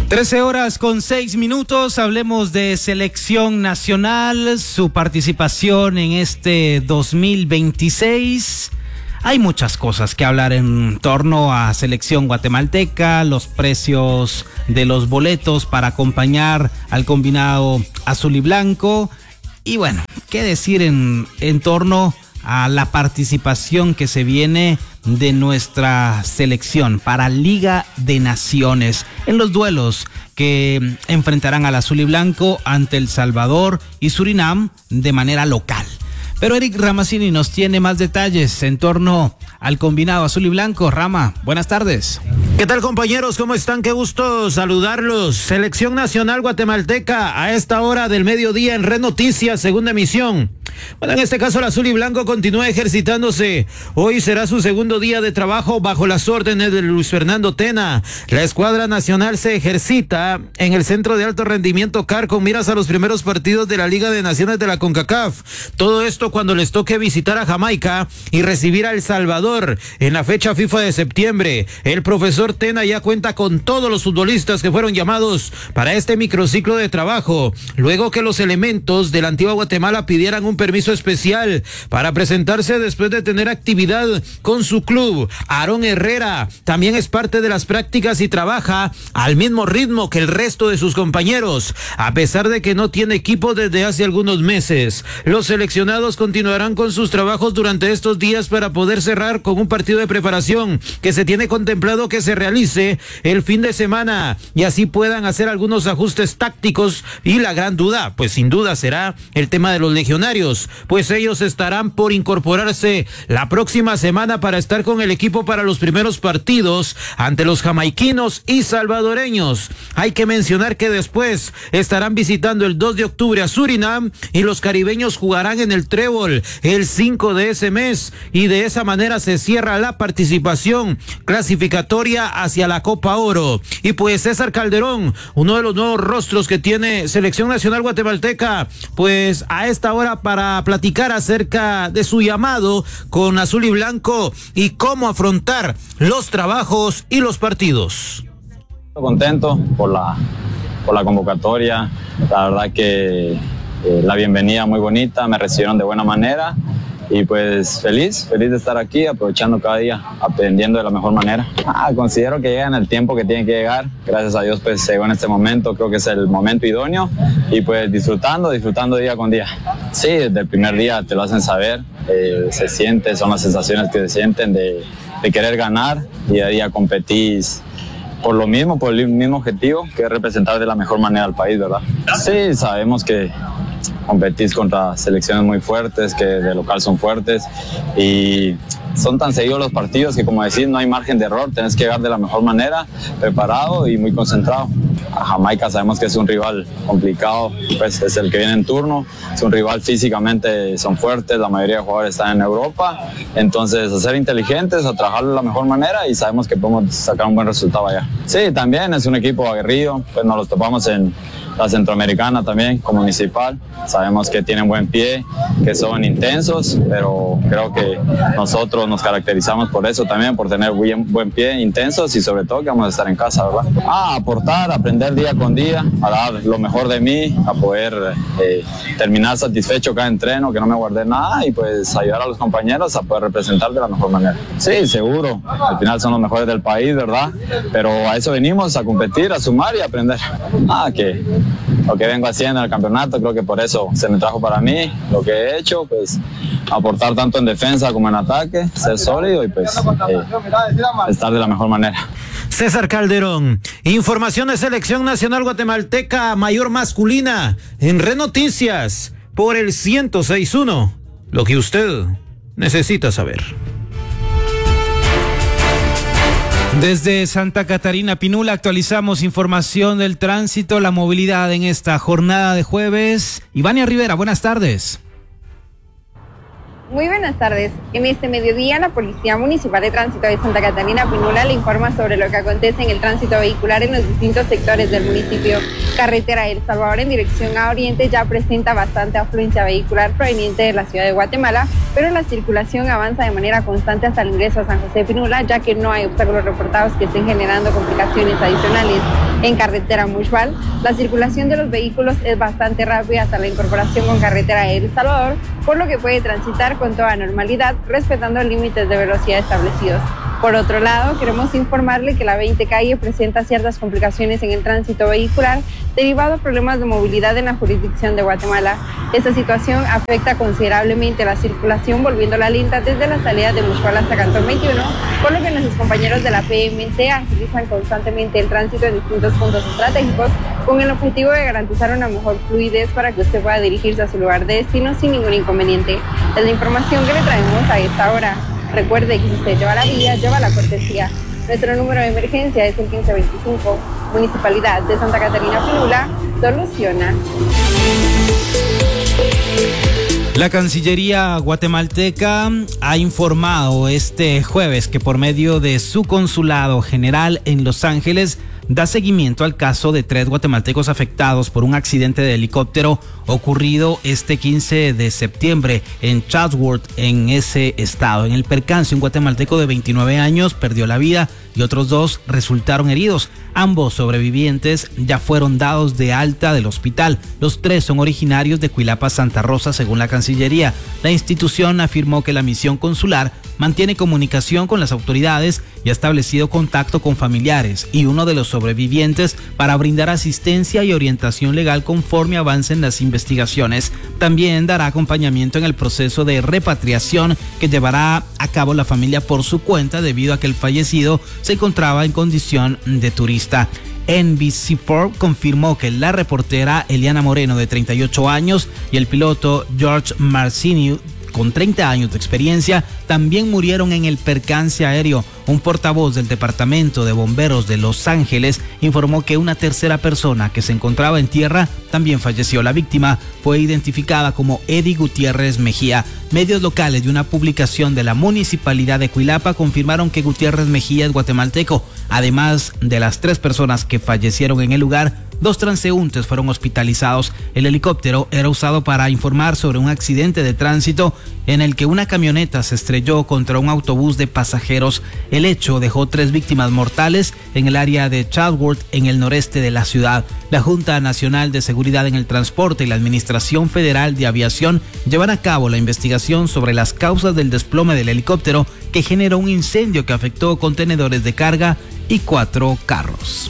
13:06. Hablemos de selección nacional, su participación en este 2026. Hay muchas cosas que hablar en torno a selección guatemalteca, los precios de los boletos para acompañar al combinado azul y blanco. Y bueno, qué decir en torno a la participación que se viene de nuestra selección para Liga de Naciones en los duelos que enfrentarán al azul y blanco ante El Salvador y Surinam de manera local. Pero Eric Ramazzini nos tiene más detalles en torno al combinado azul y blanco. Rama, buenas tardes. ¿Qué tal, compañeros? ¿Cómo están? Qué gusto saludarlos. Selección nacional guatemalteca a esta hora del mediodía en Red Noticias, segunda emisión. Bueno, en este caso el azul y blanco continúa ejercitándose. Hoy será su segundo día de trabajo bajo las órdenes de Luis Fernando Tena. La escuadra nacional se ejercita en el Centro de Alto Rendimiento CAR con miras a los primeros partidos de la Liga de Naciones de la CONCACAF. Todo esto cuando les toque visitar a Jamaica y recibir a El Salvador en la fecha FIFA de septiembre. El profesor Tena ya cuenta con todos los futbolistas que fueron llamados para este microciclo de trabajo, luego que los elementos de la antigua Guatemala pidieran un permiso especial para presentarse después de tener actividad con su club. Aarón Herrera también es parte de las prácticas y trabaja al mismo ritmo que el resto de sus compañeros, a pesar de que no tiene equipo desde hace algunos meses. Los seleccionados continuarán con sus trabajos durante estos días para poder cerrar con un partido de preparación que se tiene contemplado que se realice el fin de semana y así puedan hacer algunos ajustes tácticos. Y la gran duda, pues sin duda será el tema de los legionarios, pues ellos estarán por incorporarse la próxima semana para estar con el equipo para los primeros partidos ante los jamaiquinos y salvadoreños. Hay que mencionar que después estarán visitando el 2 de octubre a Surinam y los caribeños jugarán en el Trébol el 5 de ese mes y de esa manera se cierra la participación clasificatoria hacia la Copa Oro. Y pues César Calderón, uno de los nuevos rostros que tiene Selección Nacional Guatemalteca, pues a esta hora para platicar acerca de su llamado con azul y blanco y cómo afrontar los trabajos y los partidos. Contento por la convocatoria, la verdad que la bienvenida muy bonita, me recibieron de buena manera y pues feliz de estar aquí, aprovechando cada día, aprendiendo de la mejor manera. Considero que llega en el tiempo que tiene que llegar, gracias a Dios pues llegó en este momento, creo que es el momento idóneo y pues disfrutando día con día. Sí, desde el primer día te lo hacen saber, se siente, son las sensaciones que se sienten de querer ganar, día a día competís por el mismo objetivo, que es representar de la mejor manera al país, ¿verdad? Sí, sabemos que competís contra selecciones muy fuertes, que de local son fuertes y son tan seguidos los partidos que, como decís, no hay margen de error, tenés que llegar de la mejor manera, preparado y muy concentrado. A Jamaica sabemos que es un rival complicado, pues es el que viene en turno, es un rival físicamente, son fuertes, la mayoría de jugadores están en Europa, entonces a ser inteligentes, a trabajarlo de la mejor manera y sabemos que podemos sacar un buen resultado allá. Sí, también es un equipo aguerrido, pues nos los topamos en la Centroamericana también, como Municipal, sabemos que tienen buen pie, que son intensos, pero creo que nosotros nos caracterizamos por eso también, por tener buen pie, intensos y sobre todo que vamos a estar en casa, ¿verdad? Aportar, aprender día con día, a dar lo mejor de mí, a poder terminar satisfecho cada entreno, que no me guardé nada y pues ayudar a los compañeros a poder representar de la mejor manera. Sí, seguro, al final son los mejores del país, ¿verdad? Pero a eso venimos, a competir, a sumar y a aprender. Que lo que vengo haciendo en el campeonato, creo que por eso se me trajo para mí, lo que he hecho, pues aportar tanto en defensa como en ataque, ser sólido y pues estar de la mejor manera. César Calderón, información de Selección Nacional Guatemalteca mayor masculina en Red Noticias por el 106.1, lo que usted necesita saber. Desde Santa Catarina Pinula actualizamos información del tránsito, la movilidad en esta jornada de jueves. Ivania Rivera, buenas tardes. Muy buenas tardes. En este mediodía, la Policía Municipal de Tránsito de Santa Catarina Pinula le informa sobre lo que acontece en el tránsito vehicular en los distintos sectores del municipio. Carretera El Salvador en dirección a Oriente ya presenta bastante afluencia vehicular proveniente de la ciudad de Guatemala, pero la circulación avanza de manera constante hasta el ingreso a San José de Pinula, ya que no hay obstáculos reportados que estén generando complicaciones adicionales. En carretera Mushbal, la circulación de los vehículos es bastante rápida hasta la incorporación con carretera El Salvador, por lo que puede transitar con toda normalidad, respetando límites de velocidad establecidos. Por otro lado, queremos informarle que la 20 calle presenta ciertas complicaciones en el tránsito vehicular derivado a problemas de movilidad en la jurisdicción de Guatemala. Esta situación afecta considerablemente la circulación, volviéndola lenta desde la salida de Mushbal hasta Cantón 21, por lo que nuestros compañeros de la PMT agilizan constantemente el tránsito en distintos puntos estratégicos con el objetivo de garantizar una mejor fluidez para que usted pueda dirigirse a su lugar de destino sin ningún inconveniente. Es la información que le traemos a esta hora. Recuerde que si usted lleva la vía, lleva la cortesía. Nuestro número de emergencia es el 1525. Municipalidad de Santa Catarina Pinula soluciona. La Cancillería guatemalteca ha informado este jueves que por medio de su consulado general en Los Ángeles da seguimiento al caso de 3 guatemaltecos afectados por un accidente de helicóptero ocurrido este 15 de septiembre en Chatsworth, en ese estado. En el percance, un guatemalteco de 29 años perdió la vida y otros 2 resultaron heridos. Ambos sobrevivientes ya fueron dados de alta del hospital. Los 3 son originarios de Cuilapa, Santa Rosa, según la Cancillería. La institución afirmó que la misión consular mantiene comunicación con las autoridades y ha establecido contacto con familiares y uno de los sobrevivientes para brindar asistencia y orientación legal conforme avancen las investigaciones. También dará acompañamiento en el proceso de repatriación que llevará a cabo la familia por su cuenta, debido a que el fallecido se encontraba en condición de turista. NBC4 confirmó que la reportera Eliana Moreno, de 38 años, y el piloto George Marcini, con 30 años de experiencia, también murieron en el percance aéreo. Un portavoz del Departamento de Bomberos de Los Ángeles informó que una tercera persona que se encontraba en tierra también falleció. La víctima fue identificada como Eddie Gutiérrez Mejía. Medios locales y una publicación de la Municipalidad de Cuilapa confirmaron que Gutiérrez Mejía es guatemalteco. Además de las 3 personas que fallecieron en el lugar, 2 transeúntes fueron hospitalizados. El helicóptero era usado para informar sobre un accidente de tránsito en el que una camioneta se estrelló contra un autobús de pasajeros. El hecho dejó 3 víctimas mortales en el área de Chatsworth, en el noreste de la ciudad. La Junta Nacional de Seguridad en el Transporte y la Administración Federal de Aviación llevan a cabo la investigación sobre las causas del desplome del helicóptero, que generó un incendio que afectó contenedores de carga y 4 carros.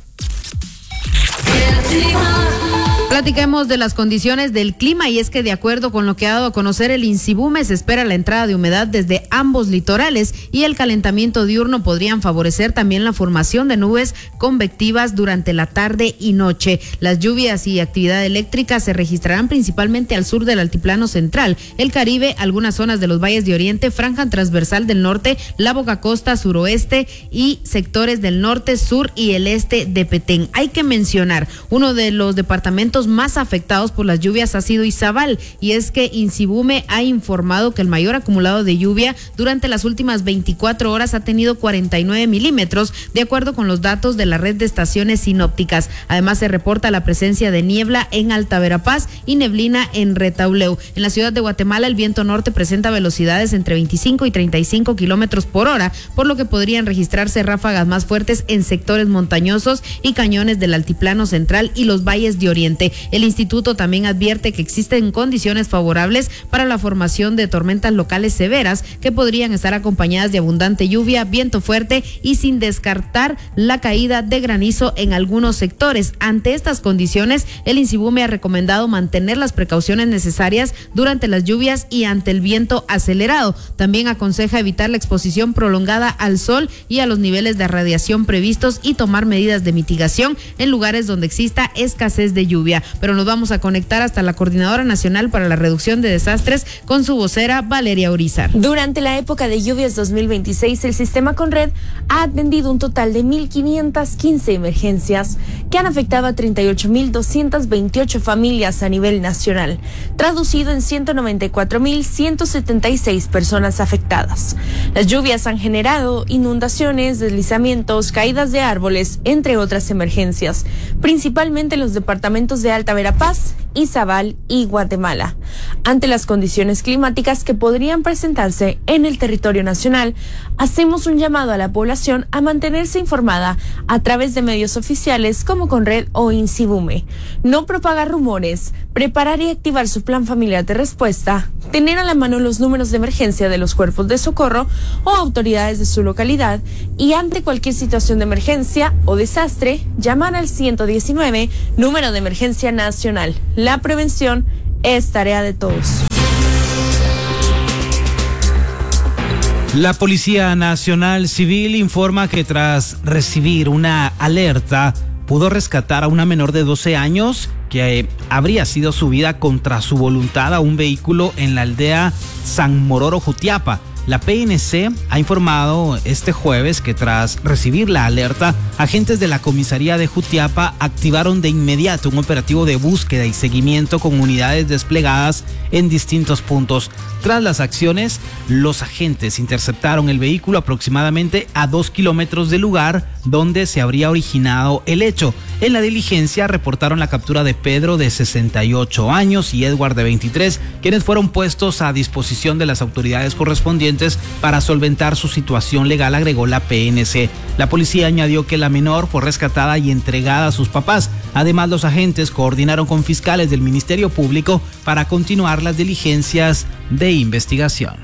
Platiquemos de las condiciones del clima, y es que de acuerdo con lo que ha dado a conocer el INSIBUME, se espera la entrada de humedad desde ambos litorales y el calentamiento diurno podrían favorecer también la formación de nubes convectivas durante la tarde y noche. Las lluvias y actividad eléctrica se registrarán principalmente al sur del altiplano central, el Caribe, algunas zonas de los valles de Oriente, franja transversal del norte, la Boca Costa, suroeste y sectores del norte, sur y el este de Petén. Hay que mencionar, uno de los departamentos más afectados por las lluvias ha sido Izabal, y es que INSIBUME ha informado que el mayor acumulado de lluvia durante las últimas 24 horas ha tenido 49 milímetros, de acuerdo con los datos de la red de estaciones sinópticas. Además, se reporta la presencia de niebla en Alta Verapaz y neblina en Retauleu. En la ciudad de Guatemala, el viento norte presenta velocidades entre 25 y 35 kilómetros por hora, por lo que podrían registrarse ráfagas más fuertes en sectores montañosos y cañones del altiplano central y los valles de Oriente. El instituto también advierte que existen condiciones favorables para la formación de tormentas locales severas que podrían estar acompañadas de abundante lluvia, viento fuerte y sin descartar la caída de granizo en algunos sectores. Ante estas condiciones, el INSIBUME ha recomendado mantener las precauciones necesarias durante las lluvias y ante el viento acelerado. También aconseja evitar la exposición prolongada al sol y a los niveles de radiación previstos y tomar medidas de mitigación en lugares donde exista escasez de lluvia. Pero nos vamos a conectar hasta la Coordinadora Nacional para la Reducción de Desastres con su vocera Valeria Urizar. Durante la época de lluvias 2026, el sistema Conred ha atendido un total de 1,515 emergencias que han afectado a 38,228 familias a nivel nacional, traducido en 194,176 personas afectadas. Las lluvias han generado inundaciones, deslizamientos, caídas de árboles, entre otras emergencias, principalmente en los departamentos de Alta Verapaz Izabal y Guatemala. Ante las condiciones climáticas que podrían presentarse en el territorio nacional, hacemos un llamado a la población a mantenerse informada a través de medios oficiales como Conred o INSIBUME, no propagar rumores, preparar y activar su plan familiar de respuesta, tener a la mano los números de emergencia de los cuerpos de socorro o autoridades de su localidad y ante cualquier situación de emergencia o desastre, llamar al 119, número de emergencia nacional. La prevención es tarea de todos. La Policía Nacional Civil informa que tras recibir una alerta pudo rescatar a una menor de 12 años que habría sido subida contra su voluntad a un vehículo en la aldea San Mororo, Jutiapa. La PNC ha informado este jueves que tras recibir la alerta, agentes de la comisaría de Jutiapa activaron de inmediato un operativo de búsqueda y seguimiento con unidades desplegadas en distintos puntos. Tras las acciones, los agentes interceptaron el vehículo aproximadamente a 2 kilómetros del lugar donde se habría originado el hecho. En la diligencia reportaron la captura de Pedro, de 68 años, y Edward, de 23, quienes fueron puestos a disposición de las autoridades correspondientes para solventar su situación legal, agregó la PNC. La policía añadió que la menor fue rescatada y entregada a sus papás. Además, los agentes coordinaron con fiscales del Ministerio Público para continuar las diligencias de investigación.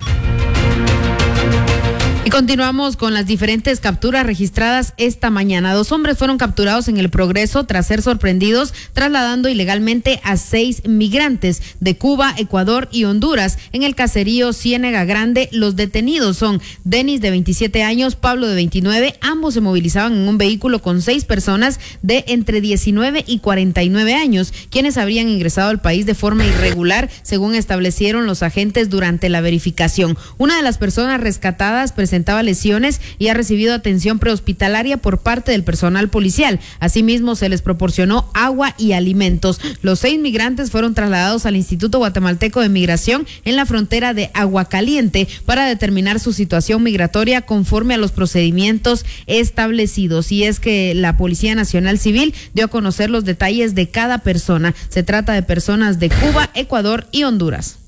Y continuamos con las diferentes capturas registradas esta mañana. 2 hombres fueron capturados en El Progreso tras ser sorprendidos trasladando ilegalmente a 6 migrantes de Cuba, Ecuador y Honduras en el caserío Ciénega Grande. Los detenidos son Denis, de 27 años, Pablo, de 29. Ambos se movilizaban en un vehículo con 6 personas de entre 19 y 49 años, quienes habrían ingresado al país de forma irregular, según establecieron los agentes durante la verificación. Una de las personas rescatadas presentaba lesiones y ha recibido atención prehospitalaria por parte del personal policial. Asimismo, se les proporcionó agua y alimentos. Los 6 migrantes fueron trasladados al Instituto Guatemalteco de Migración en la frontera de Aguacaliente para determinar su situación migratoria conforme a los procedimientos establecidos. Y es que la Policía Nacional Civil dio a conocer los detalles de cada persona. Se trata de personas de Cuba, Ecuador y Honduras.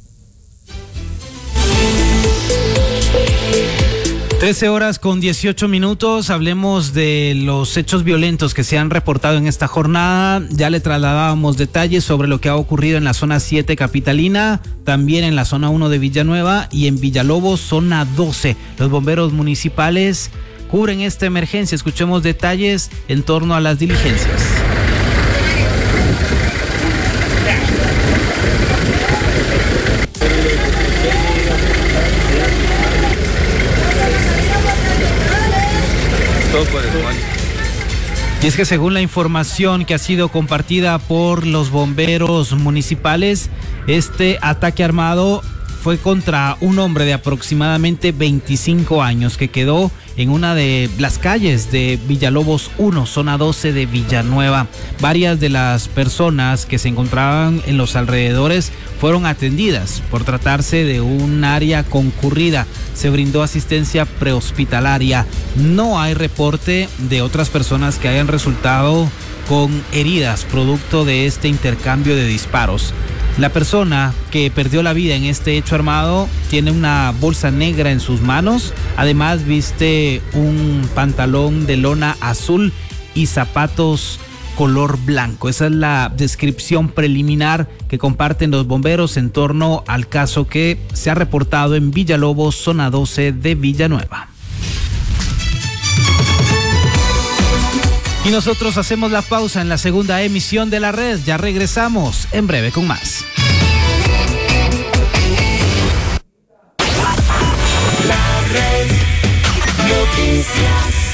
13:18. Hablemos de los hechos violentos que se han reportado en esta jornada. Ya le trasladábamos detalles sobre lo que ha ocurrido en la zona 7 capitalina, también en la zona 1 de Villanueva y en Villalobos, zona 12. Los bomberos municipales cubren esta emergencia. Escuchemos detalles en torno a las diligencias. Y es que según la información que ha sido compartida por los bomberos municipales, este ataque armado fue contra un hombre de aproximadamente 25 años que quedó en una de las calles de Villalobos 1, zona 12 de Villanueva. Varias de las personas que se encontraban en los alrededores fueron atendidas por tratarse de un área concurrida. Se brindó asistencia prehospitalaria. No hay reporte de otras personas que hayan resultado con heridas producto de este intercambio de disparos. La persona que perdió la vida en este hecho armado tiene una bolsa negra en sus manos. Además, viste un pantalón de lona azul y zapatos color blanco. Esa es la descripción preliminar que comparten los bomberos en torno al caso que se ha reportado en Villalobos, zona 12 de Villanueva. Y nosotros hacemos la pausa en la segunda emisión de La Red. Ya regresamos en breve con más. La Red Noticias.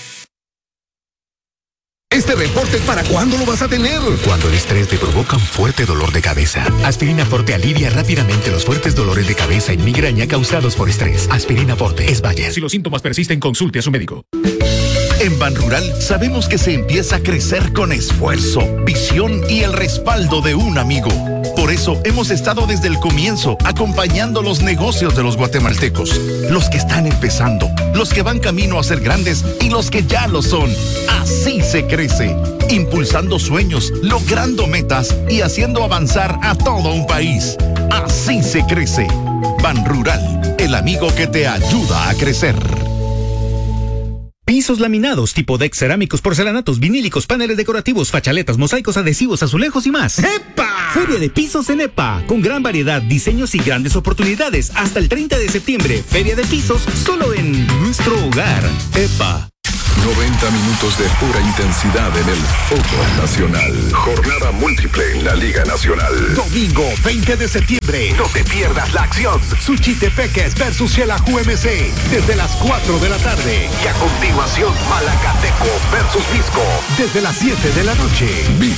Este reporte, ¿para cuándo lo vas a tener? Cuando el estrés te provoca un fuerte dolor de cabeza. Aspirina Forte alivia rápidamente los fuertes dolores de cabeza y migraña causados por estrés. Aspirina Forte es Bayer. Si los síntomas persisten, consulte a su médico. En Banrural sabemos que se empieza a crecer con esfuerzo, visión y el respaldo de un amigo. Por eso hemos estado desde el comienzo acompañando los negocios de los guatemaltecos, los que están empezando, los que van camino a ser grandes y los que ya lo son. Así se crece, impulsando sueños, logrando metas y haciendo avanzar a todo un país. Así se crece. Banrural, el amigo que te ayuda a crecer. Pisos laminados, tipo deck, cerámicos, porcelanatos, vinílicos, paneles decorativos, fachaletas, mosaicos, adhesivos, azulejos y más. ¡Epa! Feria de Pisos en EPA, con gran variedad, diseños y grandes oportunidades. Hasta el 30 de septiembre, Feria de Pisos, solo en nuestro hogar. EPA. 90 minutos de pura intensidad en el fútbol nacional. Jornada múltiple en la Liga Nacional. Domingo 20 de septiembre. No te pierdas la acción. Suchitepeques versus Xelajú UMC. Desde las 4 de la tarde. Y a continuación, Malacateco versus Visco. Desde las 7 de la noche. Vive